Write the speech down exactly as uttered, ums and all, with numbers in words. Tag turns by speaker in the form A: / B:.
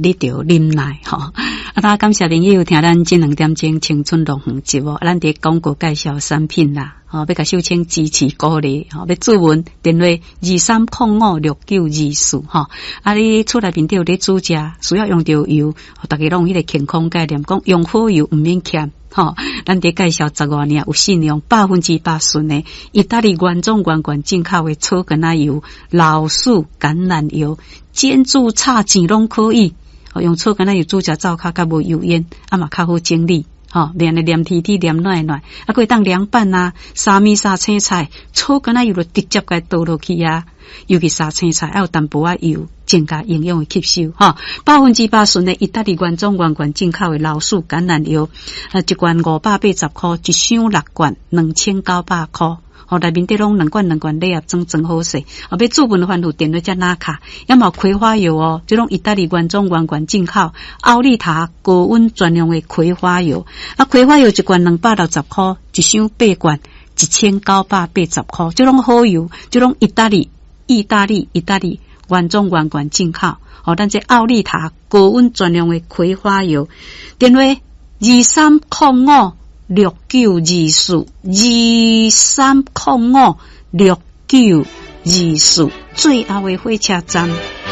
A: 你就忍耐吼。啊，大家感谢朋友听咱这两点钟青春乐园节目，咱伫广告介绍产品啦。哦，要甲秀清支持鼓励，吼、哦，要注文电话二三零五六九二四，吼。啊，你厝内面都有咧煮食，需要用到油，大家拢有迄个健康概念，讲用好油唔免欠，吼、哦。咱伫介绍十外年有信用，百分之百顺的意大利原种原罐进口的草根仔油、老树橄榄油、煎煮炒钱拢可以。哦，用草根仔油煮食灶骹较无油烟，啊嘛较好整理。吼，凉的凉天天凉暖暖，啊，可以当凉拌啊，沙米沙青菜，草根仔油就直接该倒落去啊。尤其沙青菜，还有淡薄仔油，增加营养的吸收。吼，百分之百纯的意大利原种原罐进口的老树橄榄油，啊，一罐五百八十块，一箱六罐，两千九百块。哦，内面得拢两罐两罐礼盒装真好势。后要注文的话，有电话加拿卡，要么葵花油哦，这种意大利原种原罐进口，奥利塔高温专用的葵花油。啊，葵花油一罐两百六十块，一箱八罐，一千九百八十块。这种好油，这种意大利、意大利、意大利原种原罐进口。哦，咱这奥利塔高温专用的葵花油，电话二三零五。六九二四二三零五六九二四，最后的火车站。